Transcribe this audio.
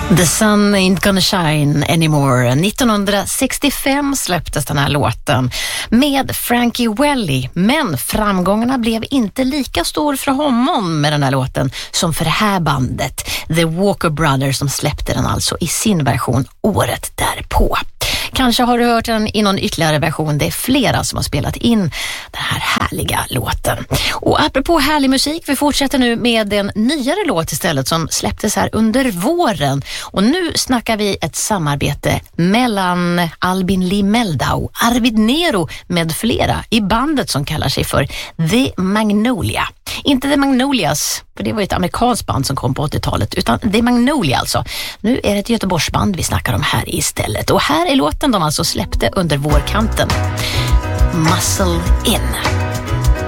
The sun ain't gonna shine anymore. 1965 släpptes den här låten med Frankie Valli, men framgångarna blev inte lika stor för honom med den här låten som för det här bandet, The Walker Brothers, som släppte den alltså i sin version året därpå. Kanske har du hört den i någon ytterligare version. Det är flera som har spelat in den här härliga låten. Och apropå härlig musik, vi fortsätter nu med en nyare låt istället som släpptes här under våren. Och nu snackar vi ett samarbete mellan Albin Lee Meldau, Arvid Nero med flera i bandet som kallar sig för The Magnolia. Inte The Magnolias, för det var ett amerikanskt band som kom på 80-talet, utan The Magnolia alltså. Nu är det ett Göteborgsband vi snackar om här istället. Och här är låten de alltså släppte under vårkanten. Muscle In.